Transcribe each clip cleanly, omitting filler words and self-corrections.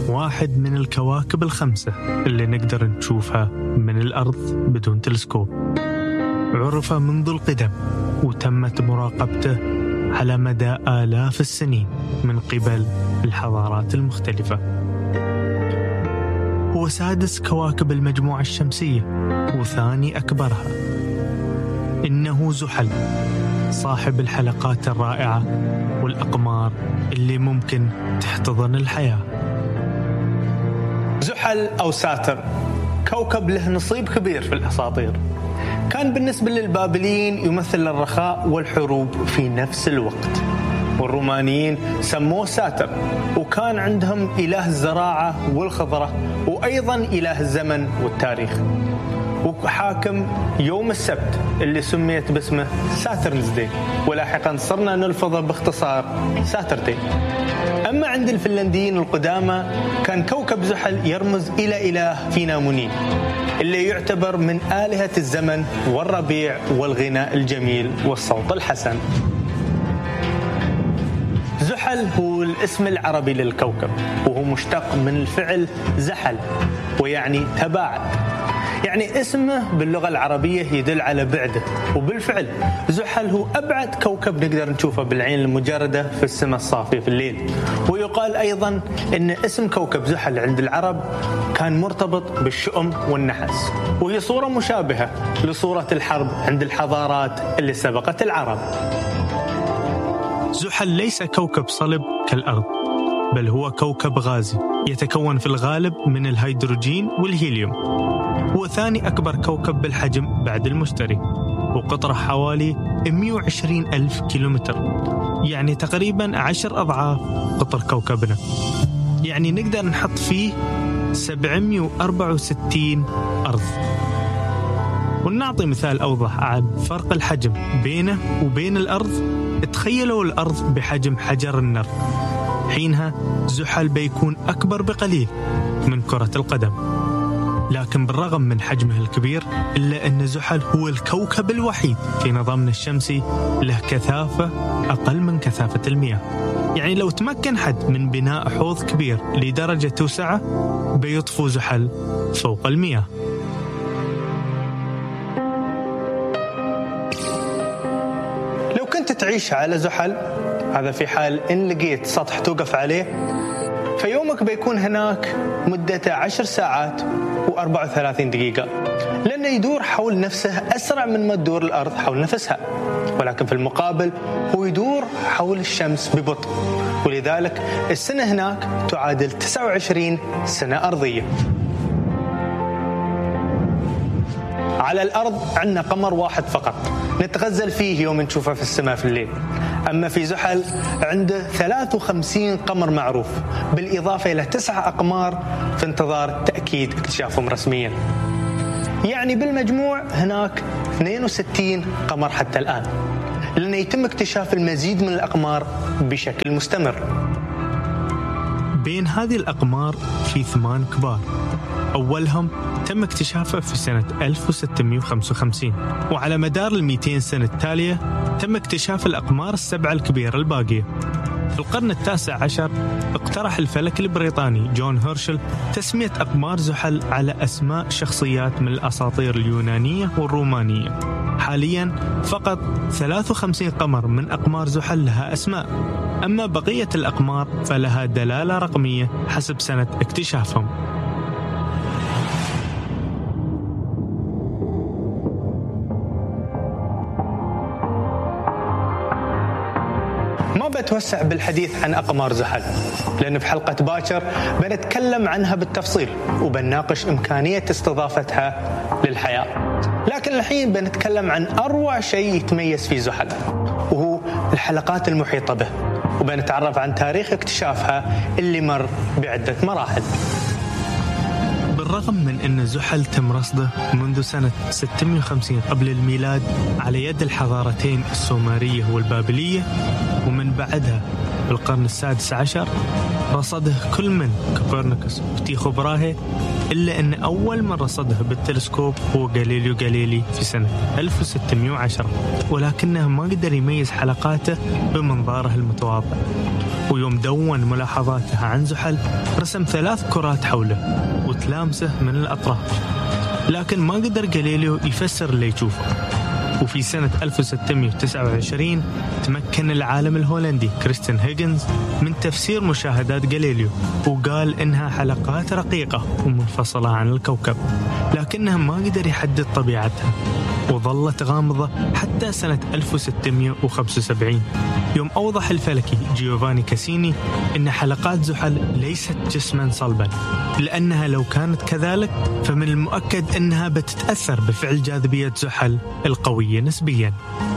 واحد من الكواكب الخمسة اللي نقدر نشوفها من الأرض بدون تلسكوب. عرف منذ القدم وتمت مراقبته على مدى آلاف السنين من قبل الحضارات المختلفة. هو سادس كواكب المجموعة الشمسية وثاني أكبرها. إنه زحل، صاحب الحلقات الرائعة والأقمار اللي ممكن تحتضن الحياة. زحل أو ساترن كوكب له نصيب كبير في الأساطير. كان بالنسبة للبابليين يمثل الرخاء والحروب في نفس الوقت، والرومانيين سموه ساترن، وكان عندهم إله الزراعة والخضرة وأيضا إله الزمن والتاريخ، وحاكم يوم السبت اللي سميت باسمه ساترنز داي، ولاحقا صرنا نلفظه باختصار ساترداي. أما عند الفنلنديين القدامى كان كوكب زحل يرمز إلى إله فينامونين اللي يعتبر من آلهة الزمن والربيع والغناء الجميل والصوت الحسن. زحل هو الاسم العربي للكوكب، وهو مشتق من الفعل زحل ويعني تباعد. يعني اسمه باللغة العربية يدل على بعده، وبالفعل زحل هو أبعد كوكب نقدر نشوفه بالعين المجردة في السماء الصافية في الليل. ويقال أيضا أن اسم كوكب زحل عند العرب كان مرتبط بالشؤم والنحس، وهي صورة مشابهة لصورة الحرب عند الحضارات اللي سبقت العرب. زحل ليس كوكب صلب كالأرض، بل هو كوكب غازي يتكون في الغالب من الهيدروجين والهيليوم. هو ثاني أكبر كوكب بالحجم بعد المشتري، وقطره حوالي 120 ألف كيلومتر، يعني تقريبا 10 أضعاف قطر كوكبنا. يعني نقدر نحط فيه 764 أرض. ونعطي مثال أوضح عن فرق الحجم بينه وبين الأرض. تخيلوا الأرض بحجم حجر النرد، حينها زحل بيكون أكبر بقليل من كرة القدم. لكن بالرغم من حجمه الكبير إلا أن زحل هو الكوكب الوحيد في نظامنا الشمسي له كثافة أقل من كثافة المياه. يعني لو تمكن حد من بناء حوض كبير لدرجة توسعه بيطفو زحل فوق المياه. لو كنت تعيش على زحل، هذا في حال إن لقيت سطح توقف عليه، فيومك بيكون هناك مدته 10 ساعات و34 دقيقة، لأنه يدور حول نفسه أسرع من ما تدور الأرض حول نفسها. ولكن في المقابل هو يدور حول الشمس ببطء، ولذلك السنة هناك تعادل 29 سنة أرضية. على الأرض عندنا قمر واحد فقط نتغزل فيه يوم نشوفه في السماء في الليل. أما في زحل عنده 53 قمر معروف، بالإضافة إلى 9 أقمار في انتظار تأكيد اكتشافهم رسميا. يعني بالمجموع هناك 62 قمر حتى الآن، لأنه يتم اكتشاف المزيد من الأقمار بشكل مستمر. بين هذه الأقمار في 8 كبار. أولهم تم اكتشافه في سنة 1655، وعلى مدار 200 سنة التالية تم اكتشاف الأقمار ال7 الكبيرة الباقية. في القرن ال19 اقترح الفلك البريطاني جون هيرشل تسمية أقمار زحل على أسماء شخصيات من الأساطير اليونانية والرومانية. حاليا فقط 53 قمر من أقمار زحل لها أسماء، أما بقية الأقمار فلها دلالة رقمية حسب سنة اكتشافهم. ما بتوسع بالحديث عن أقمار زحل، لأن في حلقة باكر بنتكلم عنها بالتفصيل وبنناقش إمكانية استضافتها للحياة. لكن الحين بنتكلم عن أروع شيء يتميز في زحل، وهو الحلقات المحيطة به، وبنتعرف عن تاريخ اكتشافها اللي مر بعدة مراحل. بالرغم من أن زحل تم رصده منذ سنة 650 قبل الميلاد على يد الحضارتين السومرية والبابلية، ومن بعدها بالقرن السادس عشر رصده كل من كوبرنيكوس وتيخو براهي، إلا أن أول من رصده بالتلسكوب هو غاليليو غاليلي في سنة 1610، ولكنه ما قدر يميز حلقاته بمنظاره المتواضع. ويوم دون ملاحظاته عن زحل رسم 3 كرات حوله وتلامسه من الأطراف، لكن ما قدر غاليليو يفسر اللي يشوفه. وفي سنة 1629 تمكن العالم الهولندي كريستيان هيغنز من تفسير مشاهدات غاليليو، وقال إنها حلقات رقيقة ومنفصلة عن الكوكب، لكنه ما قدر يحدد طبيعتها، وظلت غامضة حتى سنة 1675 يوم أوضح الفلكي جيوفاني كاسيني إن حلقات زحل ليست جسما صلبا، لأنها لو كانت كذلك فمن المؤكد أنها بتتأثر بفعل جاذبية زحل القوية نسبيا.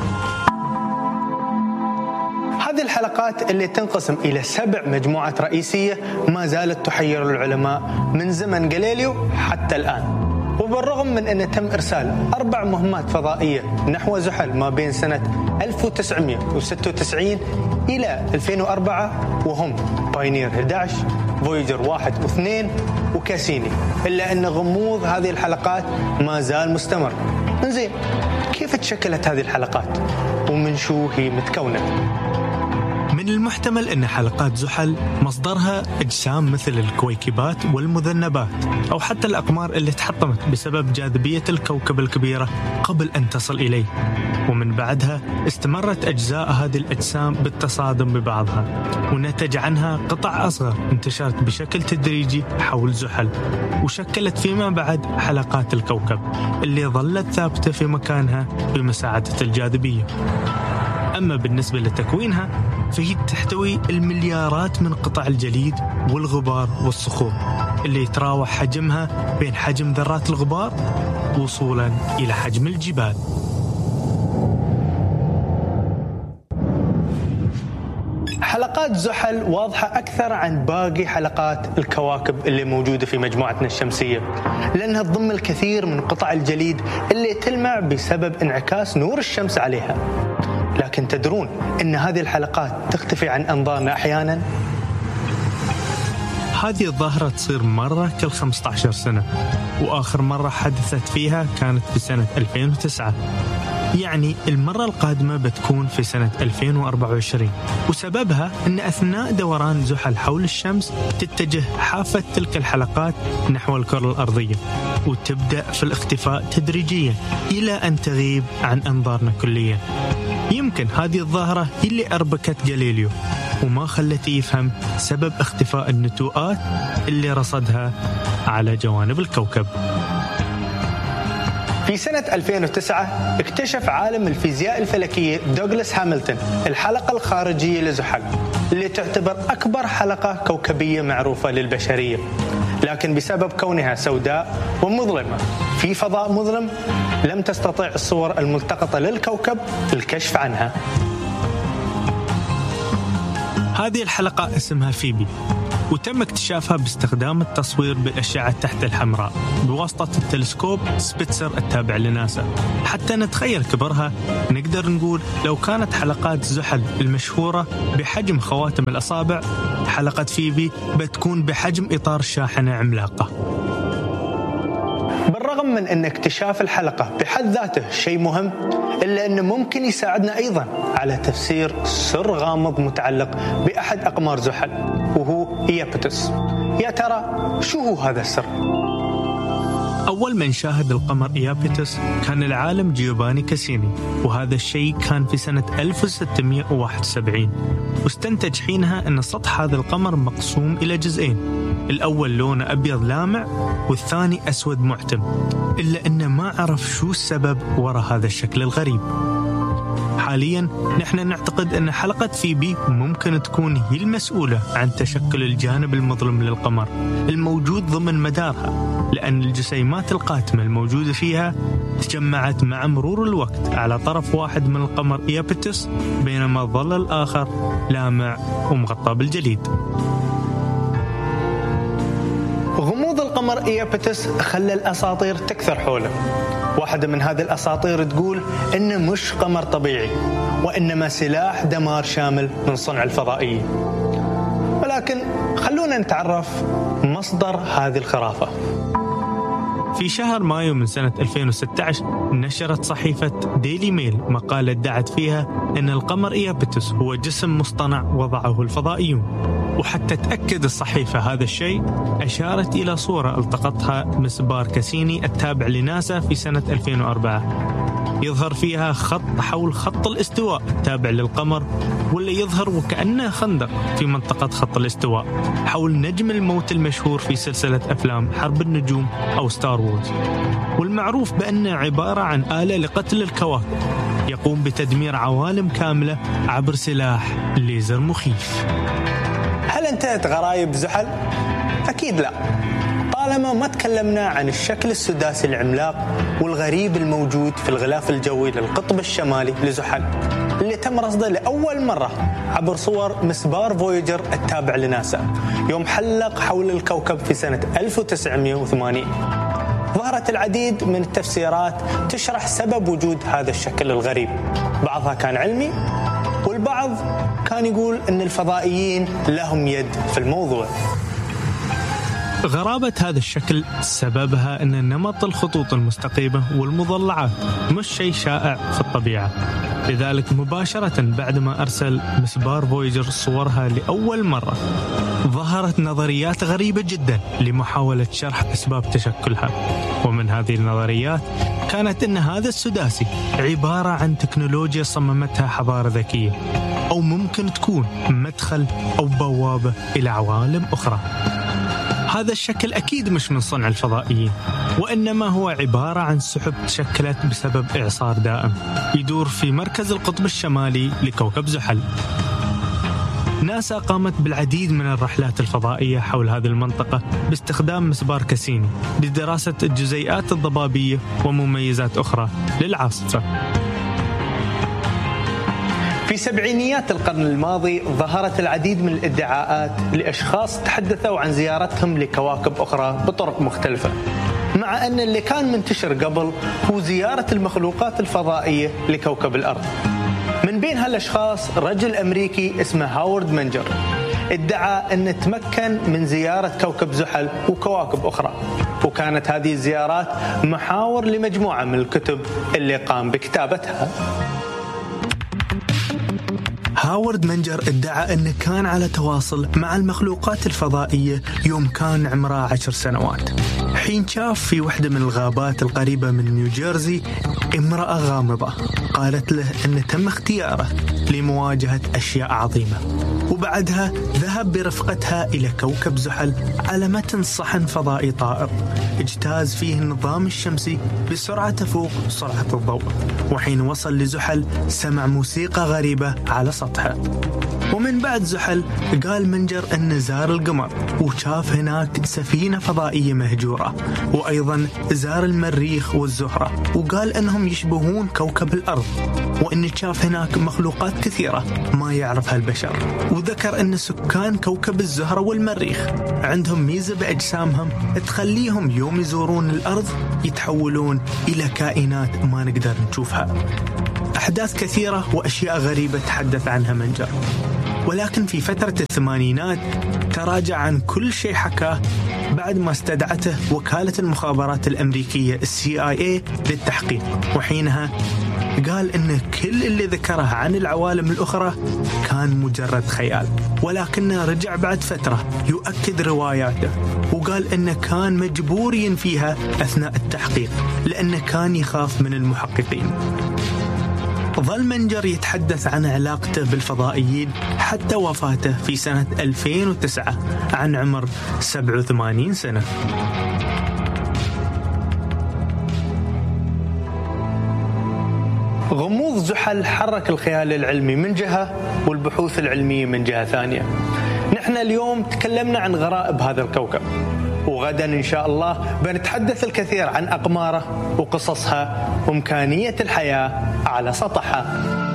هذه الحلقات اللي تنقسم إلى 7 مجموعات رئيسية ما زالت تحير العلماء من زمن غاليليو حتى الآن. وبالرغم من أن تم إرسال 4 مهمات فضائية نحو زحل ما بين سنة 1996 إلى 2004، وهم باينير 11، فويجر 1 و2 وكاسيني، إلا أن غموض هذه الحلقات ما زال مستمر. إنزين، كيف تشكلت هذه الحلقات ومن شو هي متكونة؟ من المحتمل أن حلقات زحل مصدرها أجسام مثل الكويكبات والمذنبات أو حتى الأقمار اللي تحطمت بسبب جاذبية الكوكب الكبيرة قبل أن تصل إليه، ومن بعدها استمرت أجزاء هذه الأجسام بالتصادم ببعضها، ونتج عنها قطع أصغر انتشرت بشكل تدريجي حول زحل، وشكلت فيما بعد حلقات الكوكب اللي ظلت ثابتة في مكانها بمساعدة الجاذبية. أما بالنسبة لتكوينها فهي تحتوي المليارات من قطع الجليد والغبار والصخور اللي يتراوح حجمها بين حجم ذرات الغبار وصولا إلى حجم الجبال. حلقات زحل واضحة أكثر عن باقي حلقات الكواكب اللي موجودة في مجموعتنا الشمسية، لأنها تضم الكثير من قطع الجليد اللي تلمع بسبب انعكاس نور الشمس عليها. لكن تدرون أن هذه الحلقات تختفي عن أنظارنا أحيانا؟ هذه الظاهرة تصير مرة كل 15 سنة، وآخر مرة حدثت فيها كانت في سنة 2009، يعني المرة القادمة بتكون في سنة 2024. وسببها أن أثناء دوران زحل حول الشمس تتجه حافة تلك الحلقات نحو الكرة الأرضية، وتبدأ في الاختفاء تدريجيا إلى أن تغيب عن أنظارنا كليا. يمكن هذه الظاهرة هي اللي أربكت غاليليو وما خلته يفهم سبب اختفاء النتوءات اللي رصدها على جوانب الكوكب. في سنة 2009 اكتشف عالم الفيزياء الفلكية دوغلاس هاملتون الحلقة الخارجية لزحل، اللي تعتبر أكبر حلقة كوكبية معروفة للبشرية، لكن بسبب كونها سوداء ومظلمة في فضاء مظلم لم تستطع الصور الملتقطة للكوكب الكشف عنها. هذه الحلقة اسمها فيبي، وتم اكتشافها باستخدام التصوير بالأشعة تحت الحمراء بواسطة التلسكوب سبيتزر التابع لناسا. حتى نتخيل كبرها نقدر نقول لو كانت حلقات زحل المشهورة بحجم خواتم الأصابع، حلقة فيبي بتكون بحجم إطار شاحنة عملاقة. بالرغم من أن اكتشاف الحلقة بحد ذاته شيء مهم، إلا أنه ممكن يساعدنا أيضا على تفسير سر غامض متعلق بأحد أقمار زحل، وهو إيابيتوس. يا ترى شو هو هذا السر؟ أول من شاهد القمر إيابيتوس كان العالم جيوفاني كاسيني، وهذا الشيء كان في سنة 1671، واستنتج حينها أن سطح هذا القمر مقسوم إلى جزئين، الأول لونه أبيض لامع والثاني أسود معتم، إلا أنه ما عرف شو السبب وراء هذا الشكل الغريب. حاليا نحن نعتقد أن حلقة فيبي ممكن تكون هي المسؤولة عن تشكل الجانب المظلم للقمر الموجود ضمن مدارها، لأن الجسيمات القاتمة الموجودة فيها تجمعت مع مرور الوقت على طرف واحد من القمر إيابيتوس، بينما ظل الآخر لامع ومغطى بالجليد. غموض القمر قمر إيابيتس خلى الأساطير تكثر حوله. واحدة من هذه الأساطير تقول إنه مش قمر طبيعي، وإنما سلاح دمار شامل من صنع الفضائيين. ولكن خلونا نتعرف مصدر هذه الخرافة. في شهر مايو من سنة 2016 نشرت صحيفة ديلي ميل مقالة ادعت فيها أن القمر إيابيتس هو جسم مصطنع وضعه الفضائيون. وحتى تأكد الصحيفة هذا الشيء أشارت إلى صورة التقطها مسبار كاسيني التابع لناسا في سنة 2004 يظهر فيها خط حول خط الاستواء التابع للقمر، واللي يظهر وكأنه خندق في منطقة خط الاستواء حول نجم الموت المشهور في سلسلة أفلام حرب النجوم أو ستار وورز، والمعروف بأنه عبارة عن آلة لقتل الكواكب يقوم بتدمير عوالم كاملة عبر سلاح ليزر مخيف. هل انتهت غرايب زحل؟ أكيد لا، طالما ما تكلمنا عن الشكل السداسي العملاق والغريب الموجود في الغلاف الجوي للقطب الشمالي لزحل، اللي تم رصده لأول مرة عبر صور مسبار فويجر التابع لناسا يوم حلق حول الكوكب في سنة 1980. ظهرت العديد من التفسيرات تشرح سبب وجود هذا الشكل الغريب، بعضها كان علمي والبعض كان يقول أن الفضائيين لهم يد في الموضوع. غرابة هذا الشكل سببها أن نمط الخطوط المستقيمة والمضلعات مش شيء شائع في الطبيعة، لذلك مباشرة بعدما أرسل مسبار فويجر صورها لأول مرة ظهرت نظريات غريبة جدا لمحاولة شرح أسباب تشكلها. ومن هذه النظريات كانت أن هذا السداسي عبارة عن تكنولوجيا صممتها حضارة ذكية، أو ممكن تكون مدخل أو بوابة إلى عوالم أخرى. هذا الشكل أكيد مش من صنع الفضائيين، وإنما هو عبارة عن سحب تشكلت بسبب إعصار دائم يدور في مركز القطب الشمالي لكوكب زحل. ناسا قامت بالعديد من الرحلات الفضائية حول هذه المنطقة باستخدام مسبار كاسيني لدراسة الجزيئات الضبابية ومميزات أخرى للعاصفة. في سبعينيات القرن الماضي ظهرت العديد من الادعاءات لأشخاص تحدثوا عن زيارتهم لكواكب أخرى بطرق مختلفة، مع أن اللي كان منتشر قبل هو زيارة المخلوقات الفضائية لكوكب الأرض. من بين هالأشخاص رجل أمريكي اسمه هاورد منجر ادعى أن تمكن من زيارة كوكب زحل وكواكب أخرى، وكانت هذه الزيارات محاور لمجموعة من الكتب اللي قام بكتابتها. هاورد منجر ادعى أنه كان على تواصل مع المخلوقات الفضائية يوم كان عمره 10 سنوات، حين شاف في واحدة من الغابات القريبة من نيوجيرسي امرأة غامضة قالت له أن تم اختياره لمواجهة أشياء عظيمة، وبعدها ذهب برفقتها إلى كوكب زحل على متن صحن فضائي طائر اجتاز فيه النظام الشمسي بسرعة تفوق سرعة الضوء. وحين وصل لزحل سمع موسيقى غريبة على سطحه. ومن بعد زحل قال منجر أن زار القمر وشاف هناك سفينة فضائية مهجورة، وأيضا زار المريخ والزهرة وقال أنهم يشبهون كوكب الأرض، وأن شاف هناك مخلوقات كثيرة ما يعرفها البشر. وذكر أن سكان كوكب الزهرة والمريخ عندهم ميزة بأجسامهم تخليهم يوم يزورون الأرض يتحولون إلى كائنات ما نقدر نشوفها. أحداث كثيرة وأشياء غريبة تحدث عنها منجر، ولكن في فترة الثمانينات تراجع عن كل شيء حكاه بعد ما استدعته وكالة المخابرات الأمريكية CIA للتحقيق. وحينها قال إن كل اللي ذكره عن العوالم الأخرى كان مجرد خيال، ولكنه رجع بعد فترة يؤكد رواياته، وقال إنه كان مجبور ينفيها أثناء التحقيق لأنه كان يخاف من المحققين. ظل منجر يتحدث عن علاقته بالفضائيين حتى وفاته في سنة 2009 عن عمر 87 سنة. غموض زحل حرك الخيال العلمي من جهة والبحوث العلمية من جهة ثانية. نحن اليوم تكلمنا عن غرائب هذا الكوكب، وغدا إن شاء الله بنتحدث الكثير عن أقماره وقصصها وإمكانية الحياة على سطحها.